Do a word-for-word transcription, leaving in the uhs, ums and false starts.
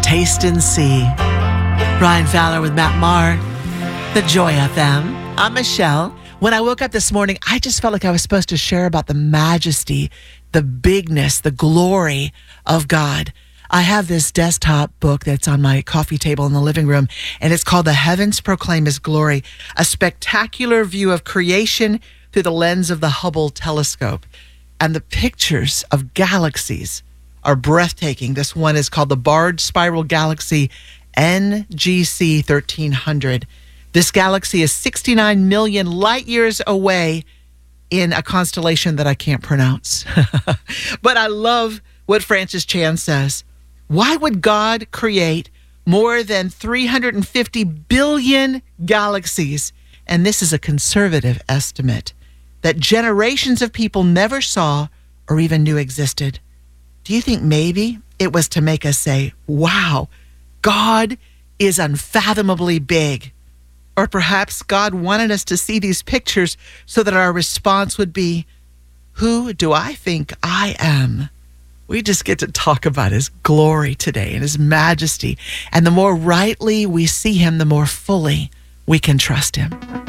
Taste and see. Brian Fowler with Matt Maher, The Joy F M. I'm Michelle. When I woke up this morning, I just felt like I was supposed to share about the majesty, the bigness, the glory of God. I have this desktop book that's on my coffee table in the living room, and it's called The Heavens Proclaim His Glory, a spectacular view of creation through the lens of the Hubble telescope. And the pictures of galaxies are breathtaking. This one is called the Barred Spiral Galaxy N G C thirteen hundred. This galaxy is sixty-nine million light years away in a constellation that I can't pronounce. But I love what Francis Chan says. Why would God create more than three hundred fifty billion galaxies? And this is a conservative estimate that generations of people never saw or even knew existed. Do you think maybe it was to make us say, wow, God is unfathomably big? Or perhaps God wanted us to see these pictures so that our response would be, who do I think I am? We just get to talk about his glory today and his majesty. And the more rightly we see him, the more fully we can trust him.